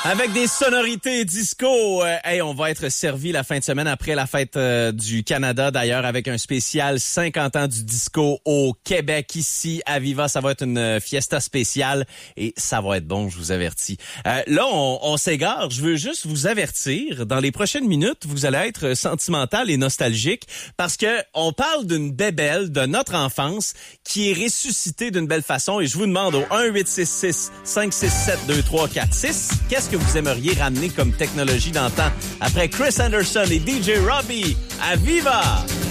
Avec des sonorités disco, on va être servi la fin de semaine après la fête du Canada. D'ailleurs, avec un spécial 50 ans du disco au Québec, ici à Viva. Ça va être une fiesta spéciale et ça va être bon, je vous avertis. Là, on s'égare. Je veux juste vous avertir. Dans les prochaines minutes, vous allez être sentimental et nostalgique parce que on parle d'une bébelle de notre enfance qui est ressuscitée d'une belle façon. Et je vous demande au 1-866-567-2346, qu'est-ce que vous aimeriez ramener comme technologie dans le temps après Chris Anderson et DJ Robbie à Viva?